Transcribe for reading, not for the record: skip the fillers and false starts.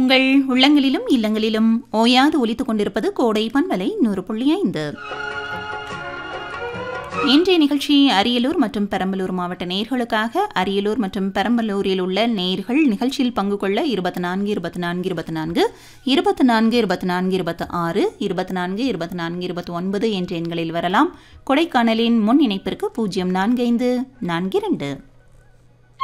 உங்கள் உள்ளங்களிலும் இல்லங்களிலும் ஓயாது ஒலித்துக் கொண்டிருப்பது கோடை பண்பலை 100.5. இன்றைய நிகழ்ச்சி அரியலூர் மற்றும் பெரம்பலூர் மாவட்ட நேயர்களுக்காக. அரியலூர் மற்றும் பெரம்பலூரில் உள்ள நேயர்கள் நிகழ்ச்சியில் பங்கு கொள்ள 24 24 24 24 24 26 24 24 29 என்ற எண்களில் வரலாம். கொடைக்கானலின் முன் இணைப்பிற்கு 045442.